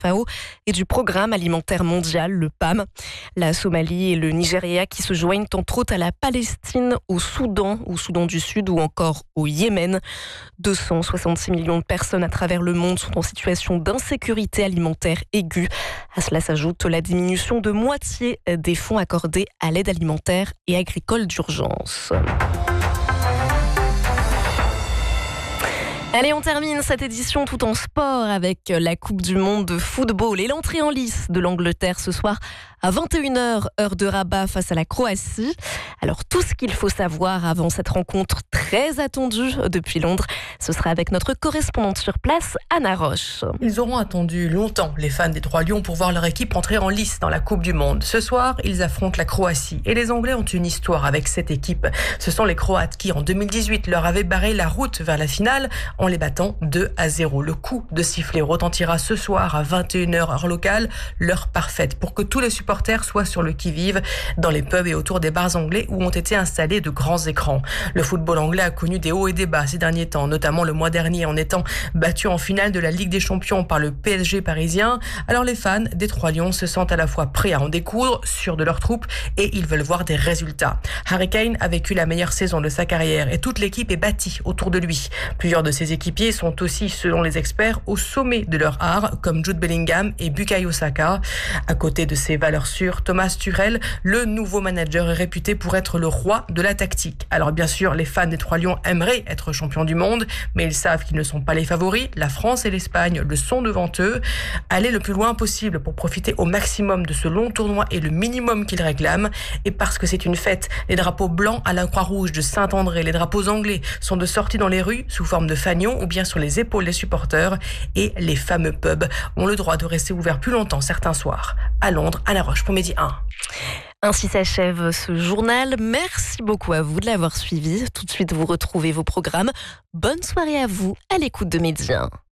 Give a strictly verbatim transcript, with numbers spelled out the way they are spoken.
F A O et du Programme alimentaire mondial, le P A M. La Somalie et le Nigeria qui se joignent entre autres à la Palestine, au Soudan, au Soudan du Sud ou encore au Yémen. deux cent soixante-six millions de personnes à travers le monde sont en situation d'insécurité alimentaire aiguë. À cela s'ajoute la diminution de moitié des fonds accordés à l'aide alimentaire et agricole d'urgence. Allez, on termine cette édition tout en sport avec la Coupe du Monde de football et l'entrée en lice de l'Angleterre ce soir à vingt et une heures, heure de Rabat face à la Croatie. Alors tout ce qu'il faut savoir avant cette rencontre très attendue depuis Londres, ce sera avec notre correspondante sur place, Anna Roche. Ils auront attendu longtemps, les fans des Trois Lions, pour voir leur équipe entrer en lice dans la Coupe du Monde. Ce soir, ils affrontent la Croatie et les Anglais ont une histoire avec cette équipe. Ce sont les Croates qui, en deux mille dix-huit, leur avaient barré la route vers la finale en les battant deux à zéro. Le coup de sifflet retentira ce soir à vingt et une heures heure locale, l'heure parfaite pour que tous les supporters soient sur le qui-vive dans les pubs et autour des bars anglais où ont été installés de grands écrans. Le football anglais a connu des hauts et des bas ces derniers temps, notamment le mois dernier en étant battu en finale de la Ligue des Champions par le P S G parisien. Alors les fans des Trois Lions se sentent à la fois prêts à en découdre, sûrs de leurs troupes, et ils veulent voir des résultats. Harry Kane a vécu la meilleure saison de sa carrière et toute l'équipe est bâtie autour de lui. Plusieurs de ses équipiers sont aussi, selon les experts, au sommet de leur art, comme Jude Bellingham et Bukayo Saka. À côté de ses valeurs sûres, Thomas Tuchel, le nouveau manager, est réputé pour être le roi de la tactique. Alors bien sûr, les fans des Trois Lions aimeraient être champions du monde, mais ils savent qu'ils ne sont pas les favoris. La France et l'Espagne le sont devant eux. Aller le plus loin possible pour profiter au maximum de ce long tournoi est le minimum qu'ils réclament. Et parce que c'est une fête, les drapeaux blancs à la Croix-Rouge de Saint-André, les drapeaux anglais sont de sortie dans les rues sous forme de fanions ou bien sur les épaules des supporters. Et les fameux pubs ont le droit de rester ouverts plus longtemps certains soirs. À Londres, à La Roche pour Midi un. Ainsi s'achève ce journal. Merci beaucoup à vous de l'avoir suivi. Tout de suite, vous retrouvez vos programmes. Bonne soirée à vous à l'écoute de Midi un.